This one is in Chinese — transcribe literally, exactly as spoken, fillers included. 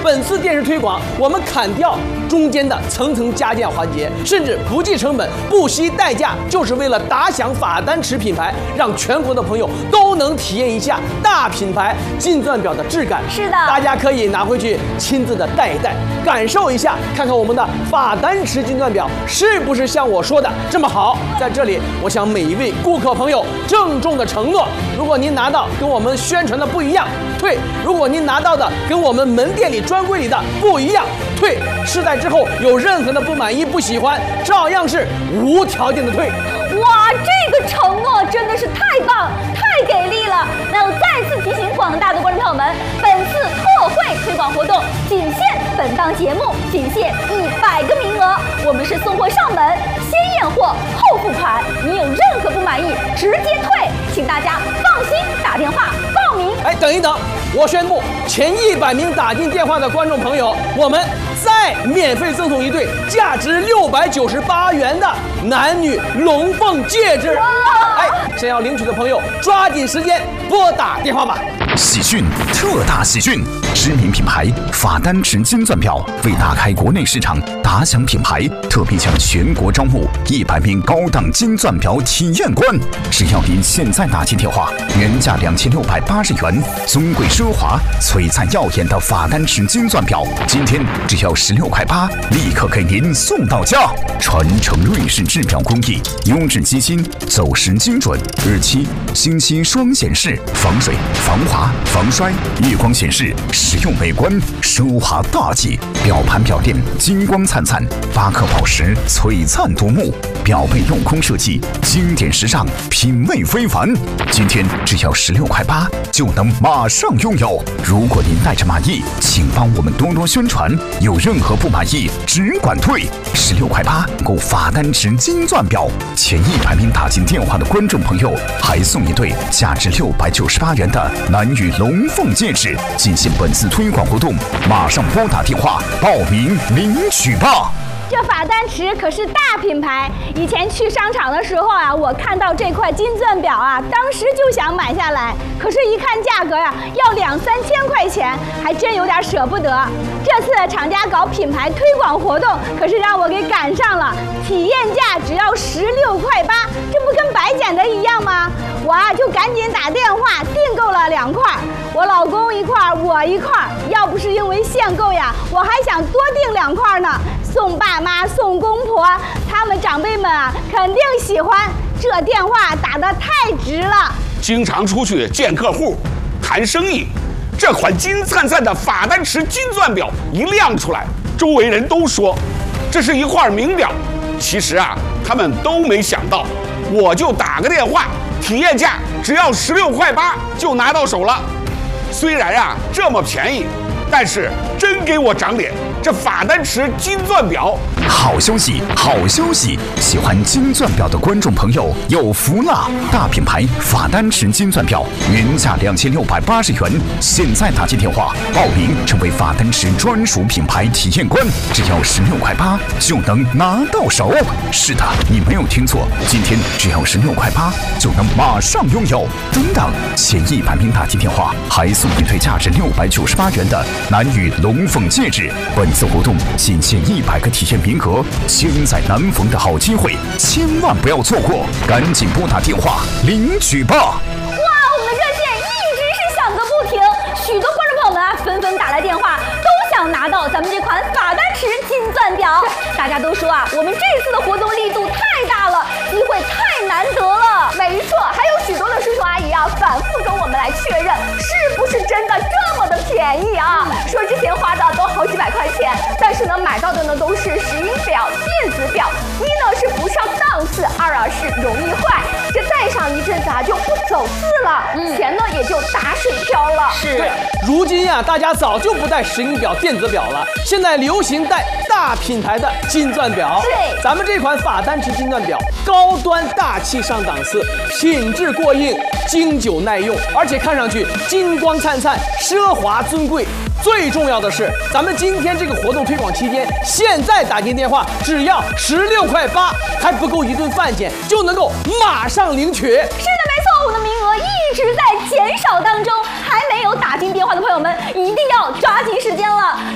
本次电视推广，我们砍掉中间的层层加价环节，甚至不计成本、不惜代价，就是为了打响法丹池品牌，让全国的朋友都能体验一下大品牌金钻表的质感。 是的， 大家可以拿回去亲自的戴一戴，感受一下，看看我们的法丹池金钻表是不是像我说的这么好。在这里，我向每一位顾客朋友郑重的承诺，如果您拿到跟我们宣传的不一样，退；如果您拿到的跟我们门店里专柜里的不一样，退。试戴之后有任何的不满意、不喜欢，照样是无条件的退。 哇，这个承诺真的是太棒、太给力了！那我再次提醒广大的观众朋友们，本次特惠推广活动仅限本档节目，仅限一百个名额。我们是送货上门，先验货后付款。你有任何不满意，直接退，请大家放心打电话报名。 哎，等一等，我宣布，前一百名打进电话的观众朋友，我们再免费赠送一对价值六百九十八元的男女龙凤戒指。哎，想要领取的朋友，抓紧时间拨打电话吧。 喜讯，特大喜讯！知名品牌法丹池金钻表为打开国内市场、打响品牌，特别向全国招募一百名高档金钻表体验官。只要您现在打进电话，原价两千六百八十元，尊贵奢华、璀璨耀眼的法丹池金钻表，今天只要十六块八，立刻给您送到家。传承瑞士制表工艺，优质机芯，走时精准，日期、星期双显示，防水、防滑、防摔，夜光显示，实用美观，奢华大气。表盘表垫金光灿灿，八颗宝石璀璨夺目，表背镂空设计，经典时尚，品味非凡。今天只要十六块八，就能马上拥有。如果您带着满意，请帮我们多多宣传。有任何不满意，只管退。十六块八购法丹池金钻表，前一百名打进电话的观众朋友，还送一对价值六百九十八元的男女龙凤戒指。进行本次推广活动，马上拨打电话报名领取吧。 这法丹池可是大品牌，以前去商场的时候啊，我看到这块金钻表啊，当时就想买下来，可是一看价格呀、啊，要两三千块钱，还真有点舍不得。这次厂家搞品牌推广活动，可是让我给赶上了，体验价只要十六块八，这不跟白捡的一样吗？我啊就赶紧打电话订购了两块，我老公一块，我一块，要不是因为限购呀，我还想多订两块呢。送爸妈、送公婆，他们长辈们啊，肯定喜欢。这电话打得太值了。 经常出去见客户、谈生意，这款金灿灿的法丹池金钻表一亮出来，周围人都说这是一块名表。其实啊，他们都没想到，我就打个电话，体验价只要十六块八就拿到手了。虽然啊这么便宜，但是真给我长脸。这法丹池金钻表， 好消息，好消息！喜欢金钻表的观众朋友有福了！大品牌法丹池金钻表原价两千六百八十元，现在打进电话报名成为法丹池专属品牌体验官，只要十六块八就能拿到手。是的，你没有听错，今天只要十六块八就能马上拥有。等等，前一百名打进电话还送一对价值六百九十八元的男女龙凤戒指。本次活动仅限一百个体验名额，千载难逢的好机会，千万不要错过，赶紧拨打电话领取吧！哇， 我们的热线一直是响个不停，许多观众朋友们啊纷纷打来电话，都想拿到咱们这款法丹池金钻表。大家都说啊，我们这次的活动力度太大了，机会太难得了。没错，还有许多的叔叔阿姨啊，反复跟我们来确认是不是真的这么的便宜啊，说之前花的都好几百块钱，但是呢买到的呢都是石英表、电子表，一呢是不上档次，二啊是容易坏，这戴上一阵子啊就不走字了，嗯、钱呢也就打水漂了。 是，对，如今呀、啊，大家早就不戴石英表、电子表了，现在流行戴大品牌的金钻表。 是， 咱们这款法丹池金钻表，高端大气上档次，品质过硬，经久耐用，而且看上去金光灿灿、奢华尊贵。最重要的是，咱们今天这个活动推广期间，现在打进电话只要十六块八，还不够一顿饭钱，就能够马上领取。是的， 没错，我们的名额一直在减少当中，还没有打进电话的朋友们，一定要抓紧时间了。